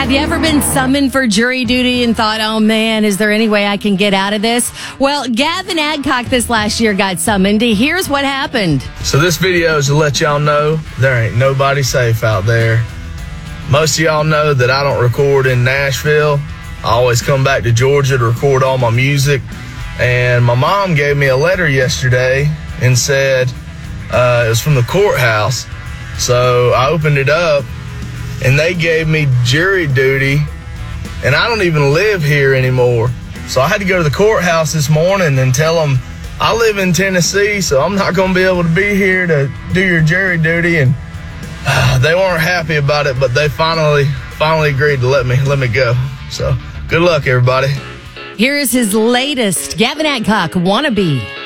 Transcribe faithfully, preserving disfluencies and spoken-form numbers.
Have you ever been summoned for jury duty and thought, oh man, is there any way I can get out of this? Well, Gavin Adcock this last year got summoned. Here's what happened. So this video is to let y'all know there ain't nobody safe out there. Most of y'all know that I don't record in Nashville. I always come back to Georgia to record all my music. And my mom gave me a letter yesterday and said uh, it was from the courthouse. So I opened it up, and they gave me jury duty, and I don't even live here anymore. So I had to go to the courthouse this morning and tell them I live in Tennessee, so I'm not going to be able to be here to do your jury duty. And uh, they weren't happy about it, but they finally finally agreed to let me let me go. So good luck, everybody. Here is his latest Gavin Adcock wannabe.